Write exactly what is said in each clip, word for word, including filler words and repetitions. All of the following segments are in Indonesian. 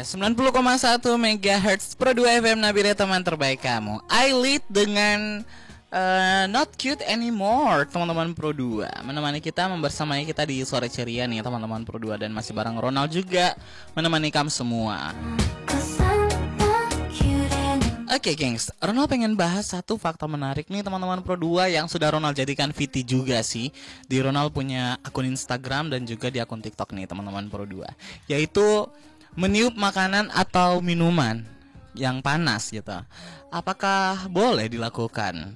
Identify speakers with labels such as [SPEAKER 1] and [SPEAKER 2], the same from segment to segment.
[SPEAKER 1] sembilan puluh koma satu megahertz Pro dua F M Nabila, teman terbaik kamu. I lead dengan uh, Not Cute Anymore, teman-teman Pro dua. Menemani kita, membersamai kita di sore ceria nih teman-teman Pro dua. Dan masih bareng Ronald juga menemani kamu semua. Oke, okay, gengs, Ronald pengen bahas satu fakta menarik nih teman-teman Pro dua yang sudah Ronald jadikan V T juga sih. Di Ronald punya akun Instagram dan juga di akun TikTok nih teman-teman Pro dua, yaitu meniup makanan atau minuman yang panas gitu. Apakah boleh dilakukan?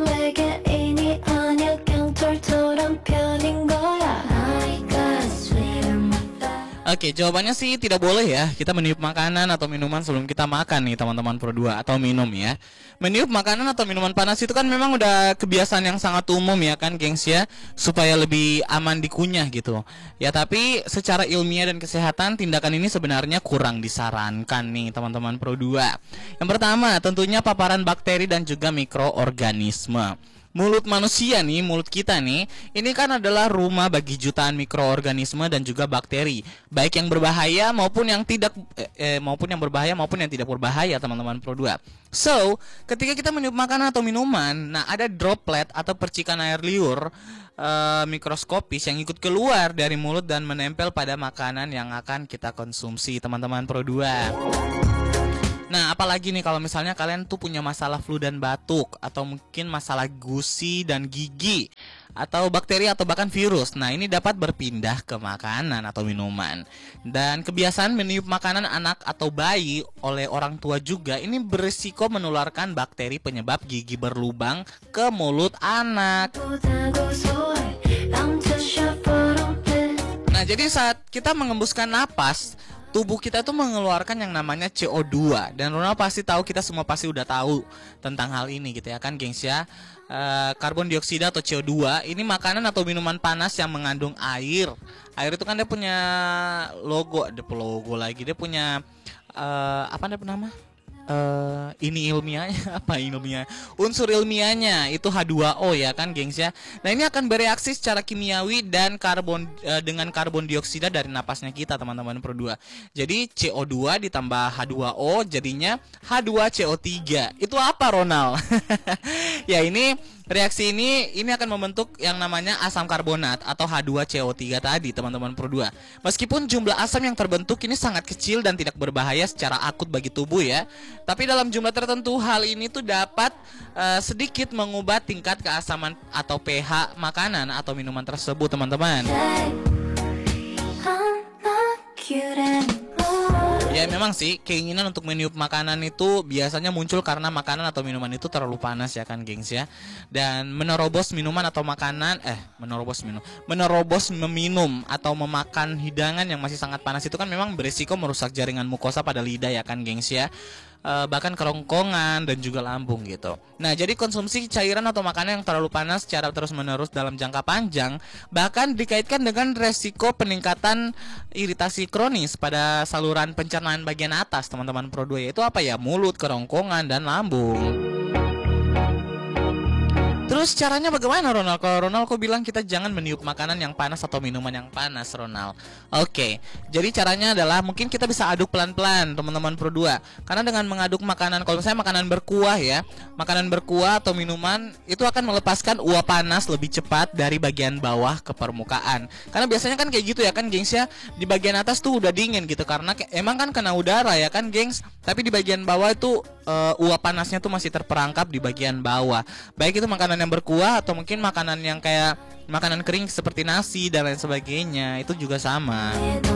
[SPEAKER 1] Oke, jawabannya sih tidak boleh ya. Kita meniup makanan atau minuman sebelum kita makan nih teman-teman Pro dua, atau minum ya. Meniup makanan atau minuman panas itu kan memang udah kebiasaan yang sangat umum ya kan, gengs ya, supaya lebih aman dikunyah gitu. Ya, tapi secara ilmiah dan kesehatan tindakan ini sebenarnya kurang disarankan nih teman-teman Pro dua. Yang pertama, tentunya paparan bakteri dan juga mikroorganisme. Mulut manusia nih, mulut kita nih, ini kan adalah rumah bagi jutaan mikroorganisme dan juga bakteri, baik yang berbahaya maupun yang tidak eh, eh, maupun yang berbahaya maupun yang tidak berbahaya teman-teman Pro dua. So, ketika kita meniup makanan atau minuman, nah ada droplet atau percikan air liur uh, mikroskopis yang ikut keluar dari mulut dan menempel pada makanan yang akan kita konsumsi teman-teman Pro dua. Nah, apalagi nih kalau misalnya kalian tuh punya masalah flu dan batuk, atau mungkin masalah gusi dan gigi, atau bakteri atau bahkan virus. Nah, ini dapat berpindah ke makanan atau minuman. Dan kebiasaan meniup makanan anak atau bayi oleh orang tua juga ini berisiko menularkan bakteri penyebab gigi berlubang ke mulut anak. Nah, jadi saat kita mengembuskan napas, tubuh kita tuh mengeluarkan yang namanya C O dua. Dan Ronald pasti tahu, kita semua pasti udah tahu tentang hal ini gitu ya kan, gengs ya. E, karbon dioksida atau C O dua ini makanan atau minuman panas yang mengandung air. Air itu kan dia punya logo, ada logo lagi, dia punya uh, apa dia nama? Uh, ini ilmiahnya apa ilmiah unsur ilmiahnya itu H dua O ya kan, gengs ya. Nah, ini akan bereaksi secara kimiawi dan karbon uh, dengan karbon dioksida dari napasnya kita teman-teman Pro dua. Jadi C O dua ditambah H dua O jadinya H dua C O tiga. Itu apa, Ronald? Ya, ini reaksi ini ini akan membentuk yang namanya asam karbonat atau H dua C O tiga tadi teman-teman Pro dua. Meskipun jumlah asam yang terbentuk ini sangat kecil dan tidak berbahaya secara akut bagi tubuh ya, tapi dalam jumlah tertentu hal ini tuh dapat uh, sedikit mengubah tingkat keasaman atau pH makanan atau minuman tersebut teman-teman. Ya, memang sih keinginan untuk meniup makanan itu biasanya muncul karena makanan atau minuman itu terlalu panas ya kan, gengs ya. Dan menerobos minuman atau makanan eh menerobos minum menerobos meminum atau memakan hidangan yang masih sangat panas itu kan memang berisiko merusak jaringan mukosa pada lidah ya kan, gengs ya. Uh, bahkan kerongkongan dan juga lambung gitu. Nah, jadi konsumsi cairan atau makanan yang terlalu panas secara terus-menerus dalam jangka panjang bahkan dikaitkan dengan resiko peningkatan iritasi kronis pada saluran pencernaan bagian atas teman-teman Pro dua, yaitu apa ya? Mulut, kerongkongan, dan lambung. Terus caranya bagaimana, Ronald? Kalau Ronald kok bilang kita jangan meniup makanan yang panas atau minuman yang panas, Ronald. Oke, jadi caranya adalah mungkin kita bisa aduk pelan-pelan, teman-teman Pro dua. Karena dengan mengaduk makanan, kalau misalnya makanan berkuah ya, makanan berkuah atau minuman itu akan melepaskan uap panas lebih cepat dari bagian bawah ke permukaan. Karena biasanya kan kayak gitu ya kan, gengs ya. Di bagian atas tuh udah dingin gitu karena emang kan kena udara ya kan, gengs. Tapi di bagian bawah itu uh, uap panasnya tuh masih terperangkap di bagian bawah. Baik itu makanan yang berkuah atau mungkin makanan yang kayak makanan kering seperti nasi dan lain sebagainya, itu juga sama.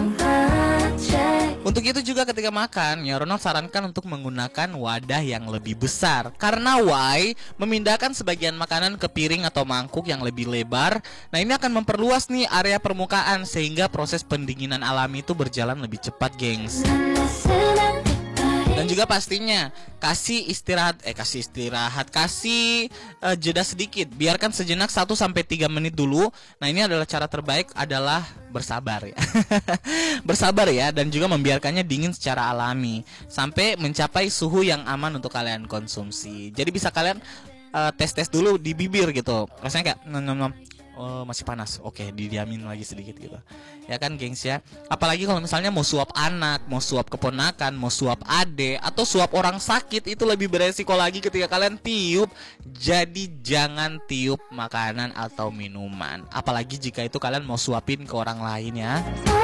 [SPEAKER 1] Untuk itu juga ketika makan ya, Ronald sarankan untuk menggunakan wadah yang lebih besar. Karena why? Memindahkan sebagian makanan ke piring atau mangkuk yang lebih lebar. Nah, ini akan memperluas nih area permukaan sehingga proses pendinginan alami itu berjalan lebih cepat, gengs. Dan juga pastinya kasih istirahat eh kasih istirahat, kasih uh, jeda sedikit. Biarkan sejenak satu sampai tiga menit dulu. Nah, ini adalah cara terbaik adalah bersabar ya. Bersabar ya, dan juga membiarkannya dingin secara alami sampai mencapai suhu yang aman untuk kalian konsumsi. Jadi bisa kalian uh, tes-tes dulu di bibir gitu. Rasanya kayak nom nom nom. oh, masih panas. Oke, didiamin lagi sedikit gitu. Ya kan, gengs ya. Apalagi kalau misalnya mau suap anak, mau suap keponakan, mau suap ade, atau suap orang sakit, itu lebih beresiko lagi ketika kalian tiup. Jadi jangan tiup makanan atau minuman. Apalagi jika itu kalian mau suapin ke orang lain ya.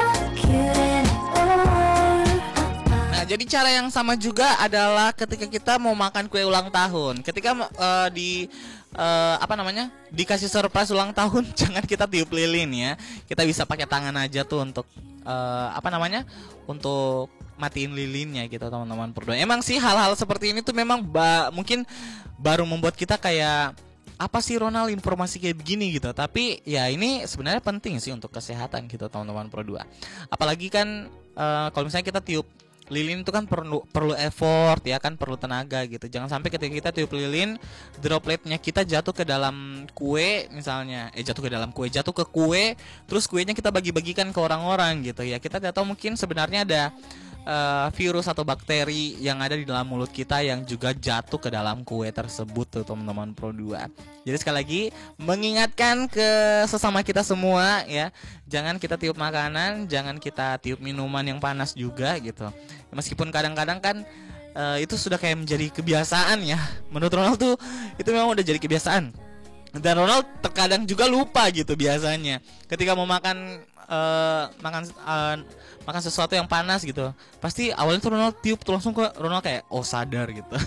[SPEAKER 1] Nah, jadi cara yang sama juga adalah ketika kita mau makan kue ulang tahun. Ketika uh, di uh, apa namanya? dikasih surprise ulang tahun, jangan kita tiup lilin ya. Kita bisa pakai tangan aja tuh untuk uh, apa namanya? untuk matiin lilinnya gitu, teman-teman berdua. Emang sih hal-hal seperti ini tuh memang ba mungkin baru membuat kita kayak, apa sih Ronald informasi kayak begini gitu. Tapi ya ini sebenarnya penting sih untuk kesehatan gitu, teman-teman berdua. Apalagi kan uh, kalau misalnya kita tiup lilin itu kan perlu perlu effort ya kan, perlu tenaga gitu. Jangan sampai ketika kita tiup lilin, dropletnya kita jatuh ke dalam kue misalnya, eh jatuh ke dalam kue, jatuh ke kue, terus kuenya kita bagi-bagikan ke orang-orang gitu ya. Kita tidak tahu, mungkin sebenarnya ada uh, virus atau bakteri yang ada di dalam mulut kita yang juga jatuh ke dalam kue tersebut tuh, teman-teman Pro dua. Jadi sekali lagi mengingatkan ke sesama kita semua ya, jangan kita tiup makanan, jangan kita tiup minuman yang panas juga gitu. Meskipun kadang-kadang kan uh, itu sudah kayak menjadi kebiasaan ya. Menurut Ronald tuh itu memang udah jadi kebiasaan. Dan Ronald terkadang juga lupa gitu biasanya. Ketika mau makan uh, makan uh, makan sesuatu yang panas gitu, pasti awalnya tuh Ronald tiup tuh langsung ke Ronald kayak oh sadar gitu.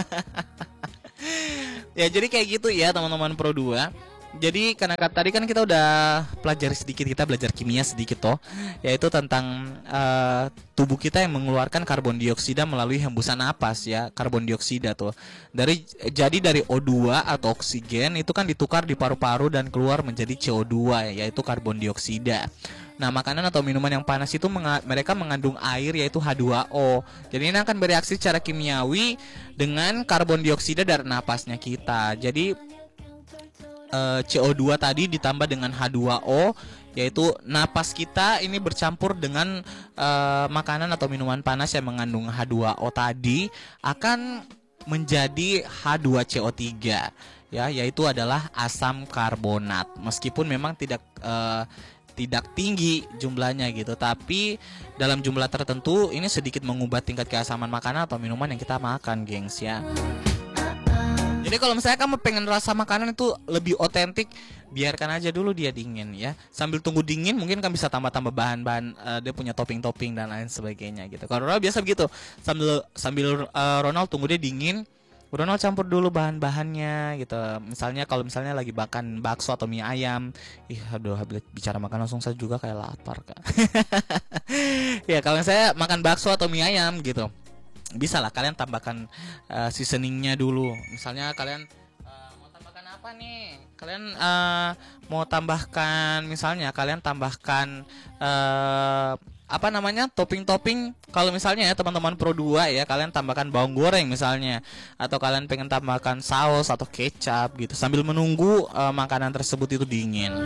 [SPEAKER 1] Ya jadi kayak gitu ya, teman-teman Pro dua. Jadi karena tadi kan kita udah pelajari sedikit, kita belajar kimia sedikit toh, yaitu tentang uh, tubuh kita yang mengeluarkan karbon dioksida melalui hembusan napas ya, karbon dioksida tuh. Dari jadi dari O dua atau oksigen itu kan ditukar di paru-paru dan keluar menjadi C O dua yaitu karbon dioksida. Nah, makanan atau minuman yang panas itu menga mereka mengandung air yaitu H dua O. Jadi ini akan bereaksi secara kimiawi dengan karbon dioksida dari napasnya kita. Jadi uh, C O dua tadi ditambah dengan H dua O, yaitu napas kita ini bercampur dengan uh, makanan atau minuman panas yang mengandung H dua O tadi akan menjadi H dua C O tiga ya, yaitu adalah asam karbonat. Meskipun memang tidak uh, tidak tinggi jumlahnya gitu, tapi dalam jumlah tertentu ini sedikit mengubah tingkat keasaman makanan atau minuman yang kita makan, gengs ya. Jadi kalau misalnya kamu pengen rasa makanan itu lebih otentik, biarkan aja dulu dia dingin ya. Sambil tunggu dingin mungkin kan bisa tambah-tambah bahan-bahan, uh, dia punya topping-topping dan lain sebagainya gitu. Kalau Ronald biasa begitu, sambil sambil uh, Ronald tunggu dia dingin, Ronald campur dulu bahan-bahannya gitu. Misalnya kalau misalnya lagi makan bakso atau mie ayam, ih aduh bicara makan langsung saya juga kayak lapar kan. Ya kalau saya makan bakso atau mie ayam gitu, bisa lah kalian tambahkan uh, seasoningnya dulu. Misalnya kalian uh, mau tambahkan apa nih? Kalian uh, mau tambahkan, misalnya kalian tambahkan uh, apa namanya topping-topping. Kalau misalnya ya teman-teman Pro dua ya, kalian tambahkan bawang goreng misalnya, atau kalian pengen tambahkan saus atau kecap gitu sambil menunggu uh, makanan tersebut itu dingin.